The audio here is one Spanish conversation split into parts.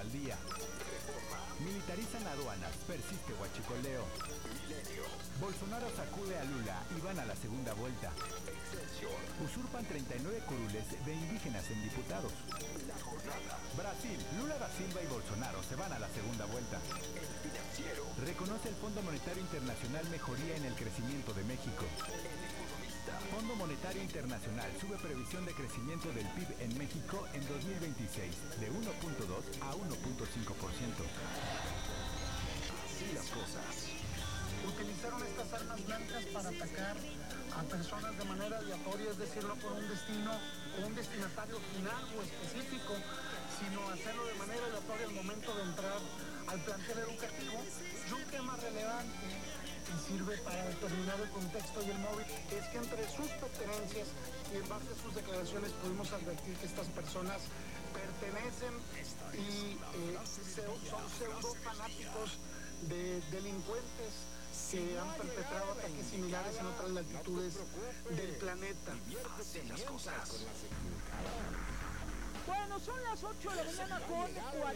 al día. Militarizan aduanas, persiste huachicoleo. Bolsonaro sacude a Lula y van a la segunda vuelta. Usurpan 39 curules de indígenas en diputados. Brasil, Lula da Silva y Bolsonaro se van a la segunda vuelta. Reconoce el Fondo Monetario Internacional mejoría en el crecimiento de México. Fondo Monetario Internacional sube previsión de crecimiento del PIB en México en 2026 de 1.2 a 1.5%. Así las cosas. Utilizaron estas armas blancas para atacar a personas de manera aleatoria, es decir, no por un destino o un destinatario final o específico, sino hacerlo de manera aleatoria al momento de entrar al plantel educativo. Y un tema relevante que sirve para determinar el contexto y el móvil es que entre sus pertenencias y en base a sus declaraciones pudimos advertir que estas personas pertenecen y son pseudo fanáticos de delincuentes que han perpetrado ataques similares en otras latitudes del planeta. Así las cosas. Bueno, son las 8 de la mañana con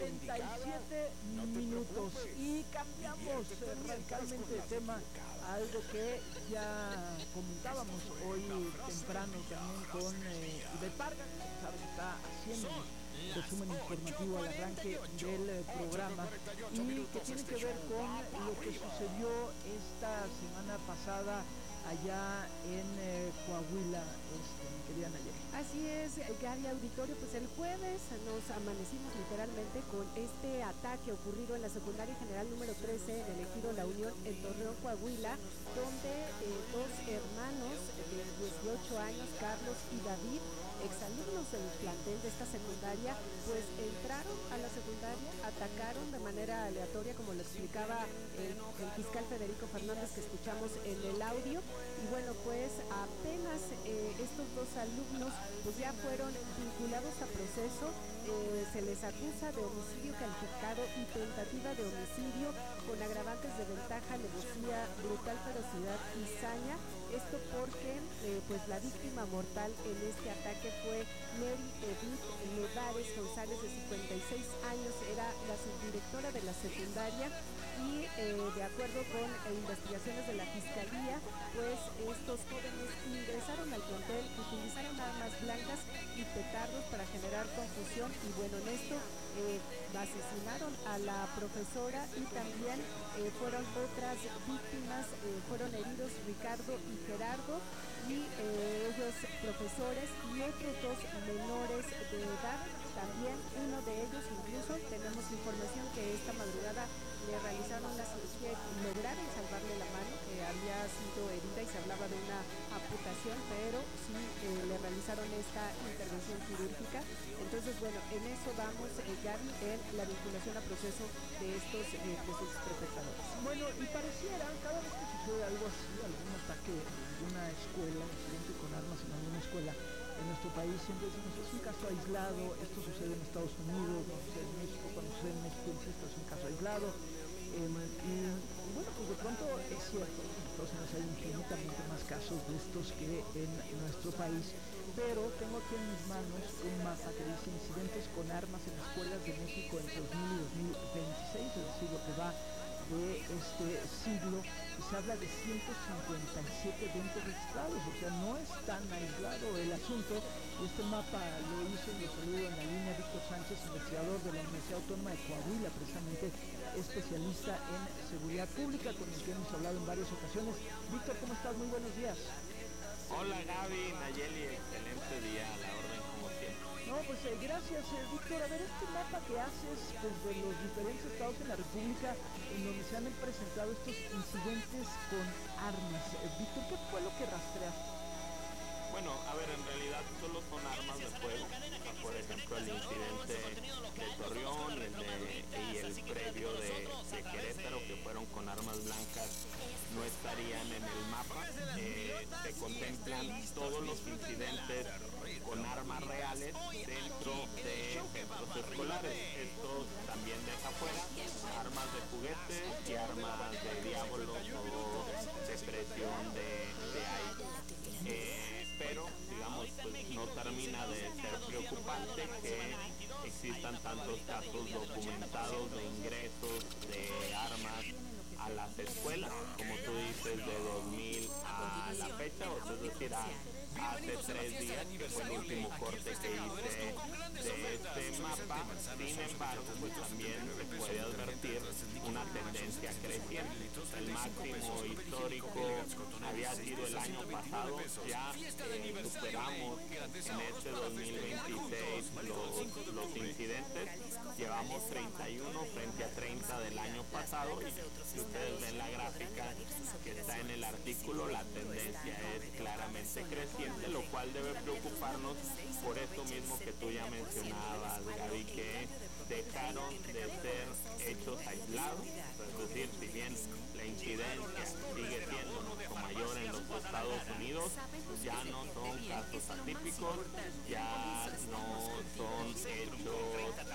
47 minutos y cambiamos radicalmente de tema a algo que ya comentábamos hoy temprano también con Ivette Vargas, que sabe que está haciendo resumen informativo al arranque del programa y que tiene que ver con lo que sucedió esta semana pasada allá en Coahuila, mi querida Nayeli. Así es, Gaby Auditorio, pues el jueves nos amanecimos literalmente con este ataque ocurrido en la secundaria general número 13 en el ejido La Unión en Torreón, Coahuila, donde dos hermanos de 18 años, Carlos y David, exalumnos del plantel de esta secundaria, pues entraron a la secundaria, atacaron de manera aleatoria, como lo explicaba el fiscal Federico Fernández que escuchamos en el audio. Y bueno, pues apenas estos dos alumnos pues ya fueron vinculados a proceso. Se les acusa de homicidio calificado y tentativa de homicidio con agravantes de ventaja, alevosía, brutal ferocidad y saña. Esto porque pues la víctima mortal en este ataque fue Mary Edith Nevares González, de 56 años, era la subdirectora de la secundaria. Y de acuerdo con investigaciones de la Fiscalía, pues estos jóvenes ingresaron al plantel, utilizaron armas blancas y petardos para generar confusión y bueno, en esto asesinaron a la profesora y también fueron otras víctimas, fueron heridos Ricardo y Gerardo y ellos profesores y otros dos menores de edad, también uno de ellos incluso tenemos información que esta madrugada le realizaron la cirugía y lograron salvarle la mano, que había sido herida y se hablaba de una amputación, pero sí le realizaron esta intervención quirúrgica. Entonces, bueno, en eso vamos, Gaby, en la vinculación a proceso de estos presuntos perpetradores. Bueno, y pareciera, cada vez que sucede algo así, algún ataque en alguna escuela, incidente con armas en alguna escuela, en nuestro país siempre decimos, es un caso aislado, esto sucede en Estados Unidos, no sucede en México, cuando sucede en México, insisto, es un caso aislado. Y bueno, pues de pronto es cierto, en Estados Unidos hay infinitamente más casos de estos que en nuestro país, pero tengo aquí en mis manos un mapa que dice incidentes con armas en escuelas de México entre 2000 y 2026, es decir, lo que va de este siglo, y se habla de 157 eventos registrados, o sea, no es tan aislado el asunto. Y este mapa lo hizo y lo saludo en la línea Víctor Sánchez, investigador de la Universidad Autónoma de Coahuila, precisamente especialista en seguridad pública, con el que hemos hablado en varias ocasiones. Víctor, ¿cómo estás? Muy buenos días. Hola Gaby, Nayeli, excelente día, a la orden como siempre. No, pues gracias, Víctor. A ver, este mapa que haces desde los diferentes estados de la República en donde se han presentado estos incidentes con armas. Víctor, ¿qué fue lo que rastreaste? Bueno, a ver, en realidad solo son armas de fuego. Por ejemplo, el incidente de Torreón y el previo de Querétaro, que fueron con armas blancas, no estarían en el mapa. Se contemplan todos los incidentes con armas reales dentro de centros escolares. Esto también deja fuera armas de juguete y armas de diablos o de presión de aire. Pero, digamos, pues no termina de ser preocupante que existan tantos casos documentados de ingresos de armas a las escuelas, como tú dices, de 2000 a la fecha, o sea, es decir, hace 3 días, que fue el último corte que hice de este mapa. Sin embargo, pues también se puede advertir una tendencia creciente. El máximo histórico había sido el año pasado, ya superamos en este 2026 los incidentes, llevamos 31 frente a 30 del año pasado, y si ustedes ven la gráfica que está en el artículo, la tendencia es claramente creciente, lo cual debe preocuparnos por esto mismo que tú ya mencionabas, Gaby, que dejaron de ser hechos aislados, es decir, si bien la incidencia sigue siendo mucho mayor en los Estados Unidos, ya no son casos atípicos, ya no son hechos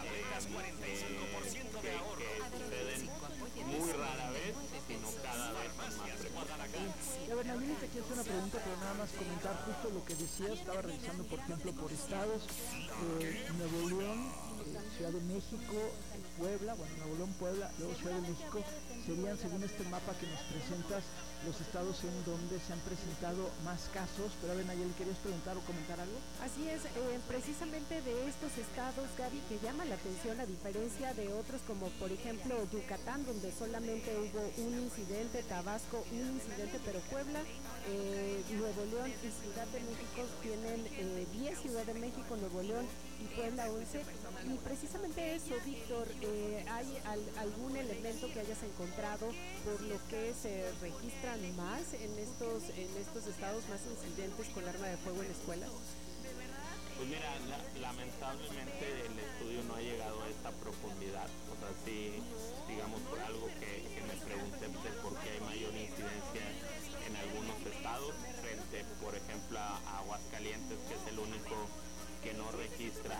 que suceden muy rara vez, sino cada vez más frecuentes. Y a ver, Nayeli, te quiero hacer una pregunta, pero nada más comentar justo lo que decías. Estaba revisando, por ejemplo, por estados, Nuevo León, Ciudad de México, Puebla, bueno, Nuevo León, Puebla, luego Ciudad de México, serían, según este mapa que nos presentas, los estados en donde se han presentado más casos. Pero a ver, Nayeli, ¿querías preguntar o comentar algo? Así es, precisamente de estos estados, Gaby, que llama la atención a diferencia de otros como por ejemplo Yucatán, donde solamente hubo un incidente, Tabasco un incidente, pero Puebla, Nuevo León y Ciudad de México tienen 10, Ciudad de México, Nuevo León y Puebla 11. Y precisamente eso, Víctor, ¿hay algún elemento que hayas encontrado por lo que se registran más en estos estados, más incidentes con arma de fuego en escuelas? Pues mira, lamentablemente el estudio no ha llegado a esta profundidad. O sea, sí, digamos, por algo que me pregunté de por qué hay mayor incidencia en algunos estados frente, por ejemplo, a Aguascalientes, que es el único que no registra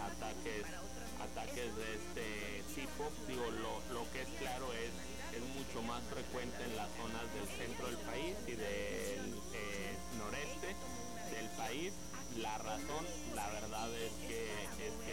ataques de este tipo. Digo, lo que es claro es mucho más frecuente en las zonas del centro del país y del noreste del país. La razón, la verdad es que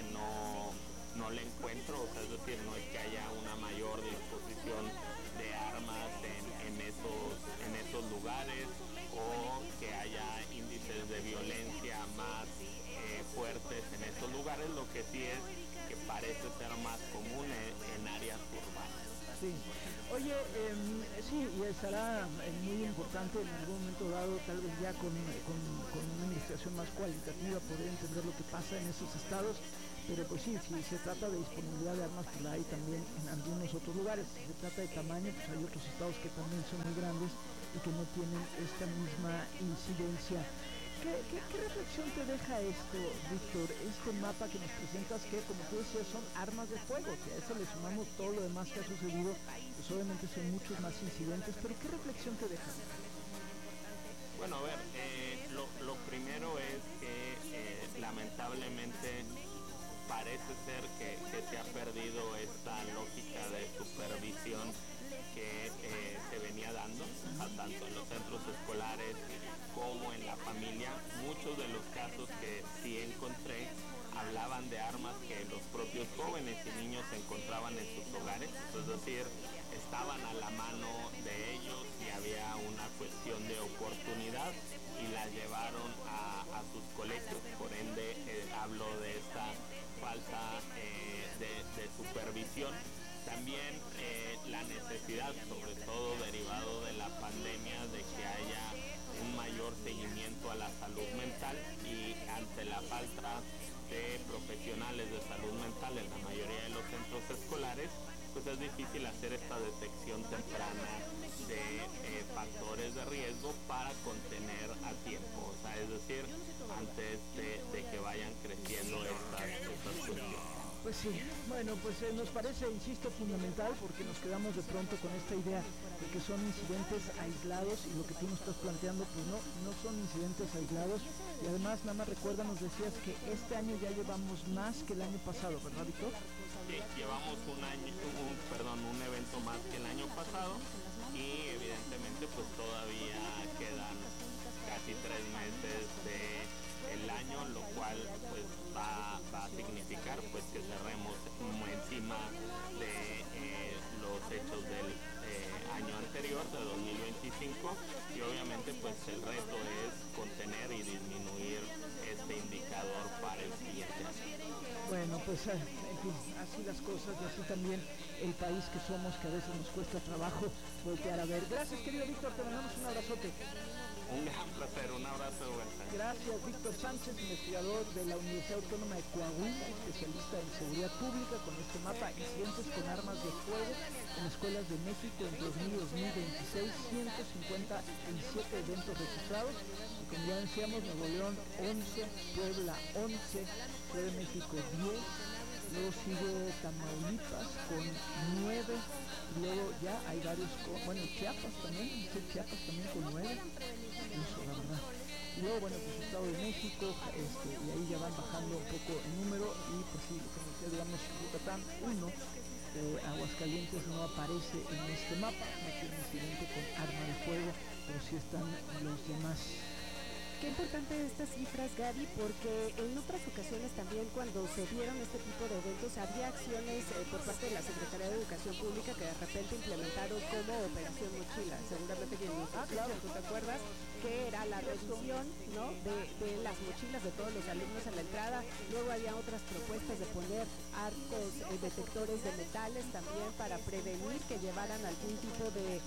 no le encuentro, o sea, es decir, no es que haya una mayor disposición de armas en esos lugares, o que haya índices de violencia más fuertes en esos lugares. Lo que sí es que parece ser más común en áreas urbanas. Sí. Oye, sí, y será muy importante en algún momento dado, tal vez ya con una investigación más cualitativa, poder entender lo que pasa en esos estados. Pero pues sí, si se trata de disponibilidad de armas, pues la hay también en algunos otros lugares. Si se trata de tamaño, pues hay otros estados que también son muy grandes y que no tienen esta misma incidencia. ¿Qué reflexión te deja esto, Víctor? Este mapa que nos presentas, que como tú decías son armas de fuego, que a eso le sumamos todo lo demás que ha sucedido, pues obviamente son muchos más incidentes, pero ¿qué reflexión te deja? Bueno, a ver, lo primero es que lamentablemente parece ser que se ha perdido esta lógica de supervisión que se venía dando, tanto en los centros escolares como en la familia. Muchos de los casos que sí encontré hablaban de armas que los propios jóvenes y niños encontraban en sus hogares, es decir, estaban a la mano de ellos y había una cuestión de oportunidad y las llevaron a sus colegios. Por ende, hablo de esta falta de supervisión. También la necesidad, sobre todo derivado de la pandemia, de que haya un mayor seguimiento a la salud mental, y ante la falta de profesionales de salud mental en la mayoría de los centros escolares, pues es difícil hacer esta detección temprana de factores de riesgo para contener a tiempo, o sea, es decir, antes de que vayan creciendo estas cuestiones. Pues sí, bueno, pues nos parece, insisto, fundamental, porque nos quedamos de pronto con esta idea de que son incidentes aislados, y lo que tú nos estás planteando, pues no son incidentes aislados. Y además, nada más recuerda, nos decías que este año ya llevamos más que el año pasado, ¿verdad, Víctor? Sí, llevamos un evento más que el año pasado, y evidentemente pues todavía quedan casi 3 meses del año, lo cual pues va a significar pues que cerremos encima de los hechos del año anterior, de 2025, y obviamente pues el reto es contener y disminuir este indicador para el siguiente año. Bueno, pues en fin, así las cosas y así también el país que somos, que a veces nos cuesta trabajo voltear a ver. Gracias, querido Víctor, te mandamos un abrazote. Un gran placer, un abrazo de vuelta. Gracias, Víctor Sánchez, investigador de la Universidad Autónoma de Coahuila, especialista en seguridad pública, con este mapa incidentes con armas de fuego en escuelas de México en 2000 y 2026, 157 eventos registrados, y como ya decíamos, Nuevo León 11, Puebla 11, Ciudad de México 10, luego sigue Tamaulipas con 9, y luego ya hay varios, Chiapas también con 9, eso la verdad. Y luego, bueno, pues Estado de México, y ahí ya van bajando un poco el número, y pues sí, como decía, digamos, Yucatán 1, Aguascalientes no aparece en este mapa, no tiene incidente con arma de fuego, pero sí están los demás. Qué importante estas cifras, Gaby, porque en otras ocasiones también cuando se dieron este tipo de eventos había acciones por parte de la Secretaría de Educación Pública que de repente implementaron como Operación Mochila. Seguramente que claro, tú te acuerdas que era la reducción, ¿no?, de las mochilas de todos los alumnos a la entrada. Luego había otras propuestas de poner arcos detectores de metales también para prevenir que llevaran algún tipo de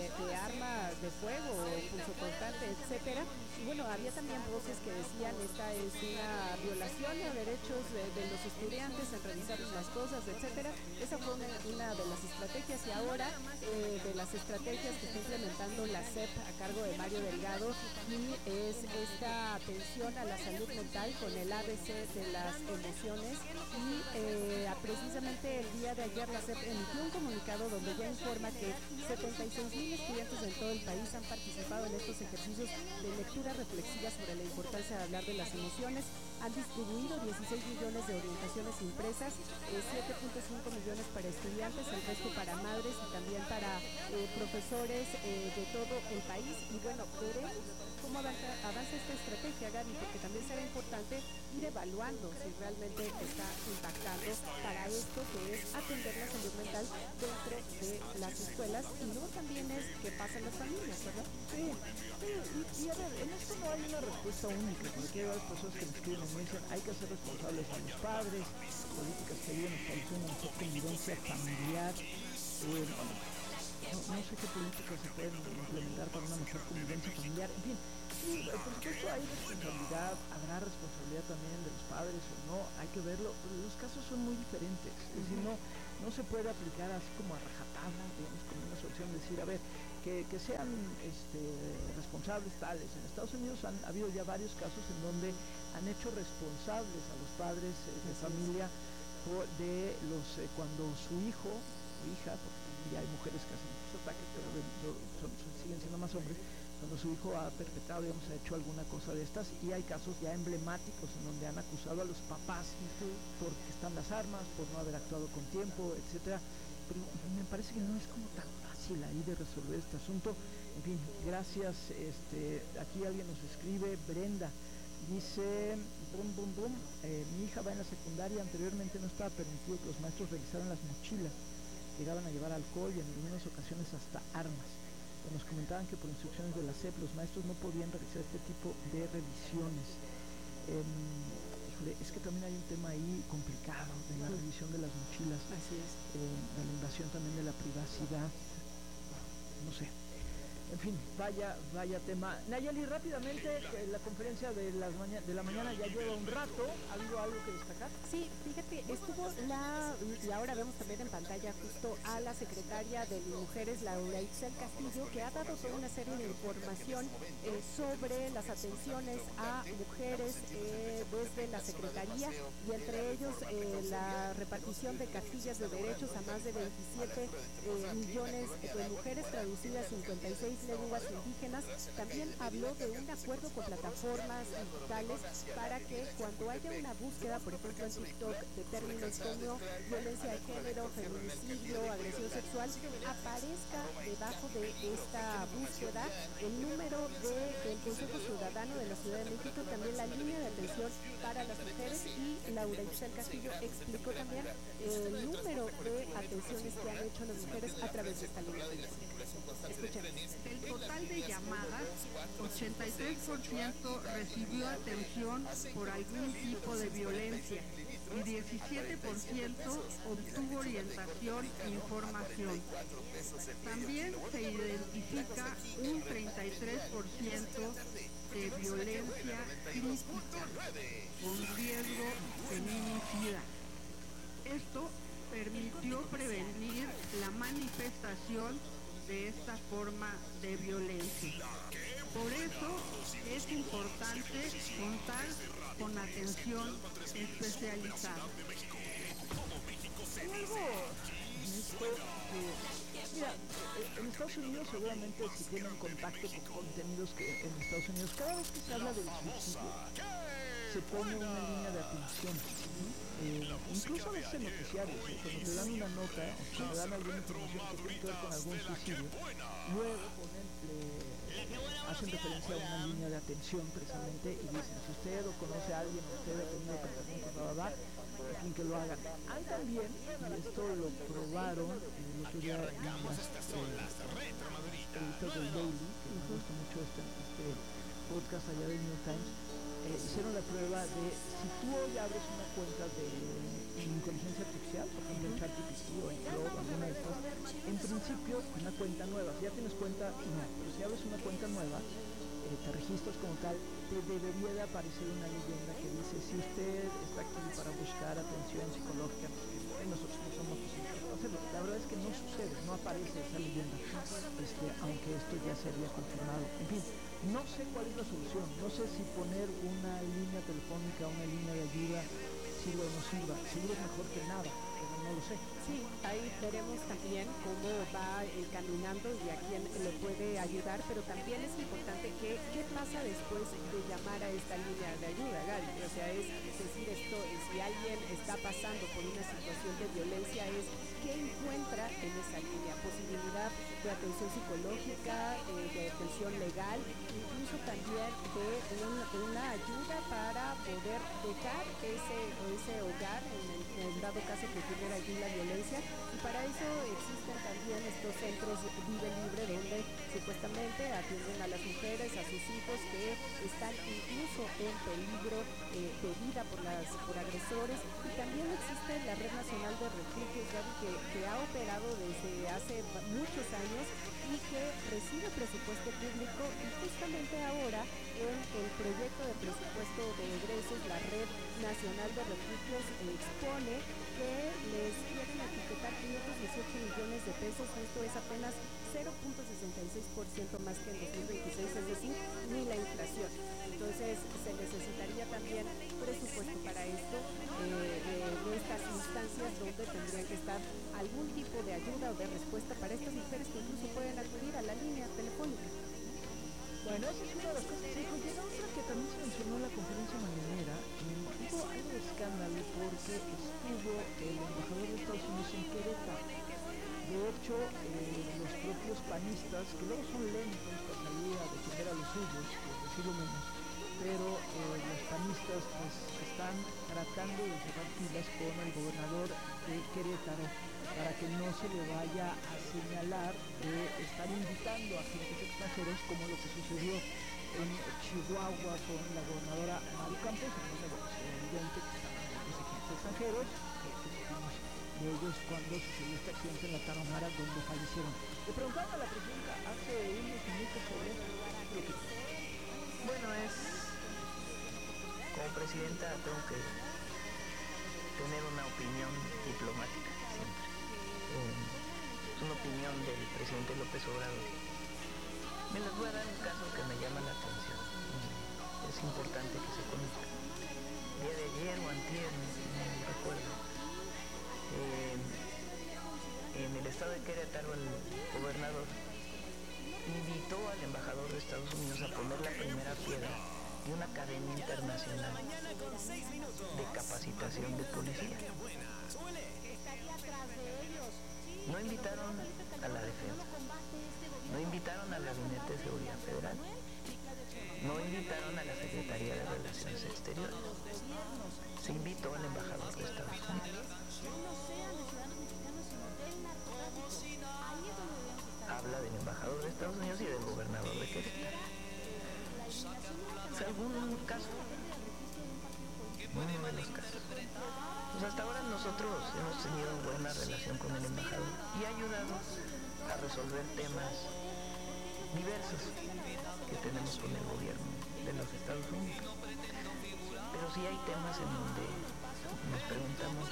arma de fuego o impulso constante, etcétera. Y bueno, había también voces que decían esta es una violación a derechos de los estudiantes en revisar las cosas, etcétera. Esa fue una de las estrategias, y ahora de las estrategias que está implementando la SEP a cargo de Mario Delgado, y es esta atención a la salud mental con el ABC de las emociones, y precisamente el día de ayer la SEP emitió un comunicado donde ya informa que 76,000 estudiantes en todo el país han participado en estos ejercicios de lectura reflexiva sobre la importancia de hablar de las emociones. Han distribuido 16 millones de orientaciones impresas, 7.5 millones para estudiantes, el resto para madres y también para profesores de todo el país. Y bueno, veremos cómo avanza esta estrategia, Gaby, porque también será importante ir evaluando si realmente está impactando para esto que es atender la salud mental dentro de las escuelas, y no también es que pasan las familias, ¿verdad? Sí, y a ver, en esto no hay una respuesta única, porque hay varias personas que me escriben y me dicen hay que hacer responsables a los padres, políticas que ayuden a establecer una mejor convivencia familiar. No sé qué políticas se pueden implementar para una mejor convivencia familiar. En fin, sí, por supuesto hay responsabilidad, habrá responsabilidad también de los padres o no, hay que verlo, pero los casos son muy diferentes. Es decir, no se puede aplicar así como a rajatabla, digamos, como una solución de decir, a ver, que sean responsables tales. En Estados Unidos ha habido ya varios casos en donde han hecho responsables a los padres de familia de los cuando su hijo o hija, porque ya hay mujeres que hacen estos ataques, pero siguen siendo más hombres, cuando su hijo ha perpetrado, digamos, ha hecho alguna cosa de estas, y hay casos ya emblemáticos en donde han acusado a los papás porque están las armas, por no haber actuado con tiempo, etcétera. Pero me parece que no es como tan fácil ahí de resolver este asunto. En fin, gracias. Aquí alguien nos escribe, Brenda, dice, mi hija va en la secundaria, anteriormente no estaba permitido que los maestros revisaran las mochilas, llegaban a llevar alcohol y en algunas ocasiones hasta armas. Nos comentaban que por instrucciones de la SEP los maestros no podían realizar este tipo de revisiones. Es que también hay un tema ahí complicado de la revisión de las mochilas. Así es. De la invasión también de la privacidad. No sé. En fin, vaya tema. Nayeli, rápidamente, la conferencia de la mañana ya lleva un rato. ¿Ha habido algo que destacar? Sí, fíjate, estuvo y ahora vemos también en pantalla justo a la secretaria de Mujeres, Laura Itzel Castillo, que ha dado toda una serie de información sobre las atenciones a mujeres desde la Secretaría, y entre ellos la repartición de cartillas de derechos a más de 27 millones de mujeres, traducidas 56 lenguas indígenas. También habló de un acuerdo con plataformas digitales para que cuando haya una búsqueda, por ejemplo en TikTok, de términos como violencia de género, feminicidio, agresión sexual, aparezca debajo de esta búsqueda el número del Consejo Ciudadano de la Ciudad de México, también la línea de atención para las mujeres, y Laura Isabel Castillo explicó también el número de atenciones que han hecho las mujeres a través de esta línea telefónica. Escuchen. Del total de llamadas, 83% recibió atención por algún tipo de violencia y 17% obtuvo orientación e información. También se identifica un 33% de violencia crítica con riesgo feminicida. Esto permitió prevenir la manifestación de esta forma de violencia. Por eso es importante contar con atención especializada. Hay algo en esto que, mira, en Estados Unidos seguramente si tienen contacto con contenidos que en Estados Unidos, cada vez que se habla del suicidio, se pone una línea de atención, ¿no? Incluso a veces en noticiarios, cuando te dan una nota o cuando dan alguna información que tiene que ver con algún suicidio, luego ponen, hacen referencia a una línea de atención precisamente y dicen, si usted o conoce a alguien, usted ha tenido pensamientos, en fin, que lo hagan. Hay también, y esto lo probaron el otro día en las revistas del Daily, que me gusta mucho este podcast allá del New York Times, hicieron la prueba de si tú hoy abres una cuenta de inteligencia artificial, por ejemplo en ChatGPT o en Claude, alguna de estas, en principio una cuenta nueva, si ya tienes cuenta, no, pero si abres una cuenta nueva, te registras como tal, te debería de aparecer una leyenda que dice, si usted está aquí para buscar atención psicológica, nosotros no somos posibles para hacerlo. La verdad es que no sucede, no aparece esa leyenda, aunque esto ya se había confirmado. En fin, no sé cuál es la solución, no sé si poner una línea telefónica, una línea de ayuda, sirva o no sirva, seguro es mejor que nada, pero no lo sé. Sí, ahí veremos también cómo va caminando y a quién le puede ayudar, pero también es importante que qué pasa después de llamar a esta línea de ayuda, Gaby. O sea, es decir, esto, si alguien está pasando por una situación de violencia, es qué encuentra en esa línea, posibilidad de atención psicológica, de atención legal, incluso también de una ayuda para poder dejar ese hogar en el dado caso que ocurriera allí la violencia, y para eso existen también estos centros Vive Libre donde supuestamente atienden a las mujeres, a sus hijos que están incluso en peligro de vida por agresores, y también existe la Red Nacional de Refugios, que ha operado desde hace muchos años y que recibe presupuesto público, y justamente ahora en el proyecto de presupuesto de egresos la Red Nacional de Refugios expone que les quieren etiquetar 518 millones de pesos, esto es apenas 0.66% más que en 2026, es decir, ni la inflación. Entonces se necesitaría también presupuesto para esto, en estas instancias donde tendría que estar algún tipo de ayuda o de respuesta para estas mujeres que incluso pueden acudir a la línea telefónica. Bueno, esa es una de las cosas que se dijo. Llega otra que también se mencionó en la conferencia mañanera. Hubo algo de escándalo porque estuvo el embajador de Estados Unidos en Querétaro. De hecho, los propios panistas, que luego son lentos para salir a defender a los suyos, por decirlo menos, pero los panistas pues están tratando de cerrar filas con el gobernador de Querétaro para que no se le vaya a señalar de estar invitando a agentes extranjeros, como lo que sucedió en Chihuahua con la gobernadora Maru Campos, en donde evidente que estaban los agentes extranjeros, de ellos cuando sucedió este accidente en la Tarahumara donde fallecieron. Le preguntaba a la presidenta hace unos minutos sobre lo que... Bueno, como presidenta tengo que tener una opinión diplomática siempre. Es una opinión del presidente López Obrador. Me les voy a dar un caso que me llama la atención. Es importante que se conozca. El día de ayer o antier, no recuerdo, en el estado de Querétaro, el gobernador invitó al embajador de Estados Unidos a poner la primera piedra de una academia internacional de capacitación de policía. No invitaron a la defensa, no invitaron al Gabinete de Seguridad Federal, no invitaron a la Secretaría de Relaciones Exteriores, se invitó al embajador de Estados Unidos. Habla del embajador de Estados Unidos y del gobernador de Querétaro. ¿Es algún caso? Uno de los casos. Pues hasta ahora nosotros hemos tenido buena relación con el embajador y ha ayudado a resolver temas diversos que tenemos con el gobierno de los Estados Unidos. Pero sí hay temas en donde nos preguntamos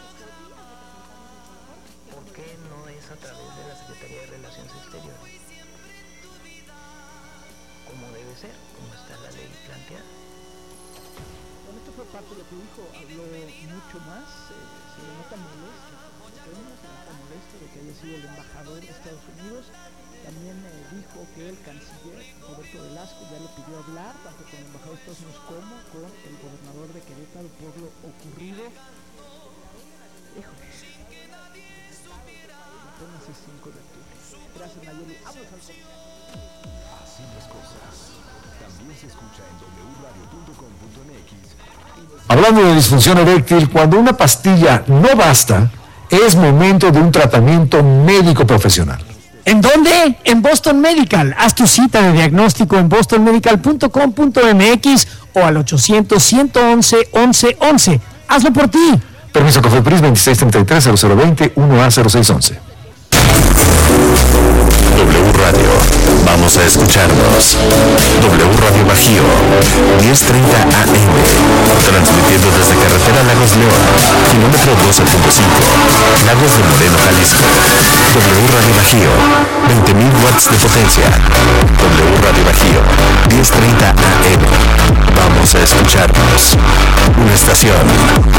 por qué no es a través de la Secretaría de Relaciones Exteriores, como debe ser, como está la ley planteada. Bueno, esto fue parte de lo que dijo, habló mucho más, se le nota molesto de que haya sido el embajador de Estados Unidos. También dijo que el canciller Roberto Velasco ya le pidió hablar tanto con el embajador de Estados Unidos como con el gobernador de Querétaro por lo ocurrido. Híjole, apenas es 5 de octubre. Gracias, Nayeli. Vamos al comienzo. Así las cosas. También se escucha en wradio.com.mx. Hablando de disfunción eréctil, cuando una pastilla no basta, es momento de un tratamiento médico profesional. ¿En dónde? En Boston Medical. Haz tu cita de diagnóstico en bostonmedical.com.mx o al 800-111-1111. Hazlo por ti. Permiso COFEPRIS 2633-0020-1A0611. W Radio, vamos a escucharnos. W Radio Bajío, 1030 AM, transmitiendo desde carretera Lagos León, kilómetro 12.5, Lagos de Moreno, Jalisco. W Radio Bajío, 20.000 watts de potencia. W Radio Bajío, 1030 AM, vamos a escucharnos. Una estación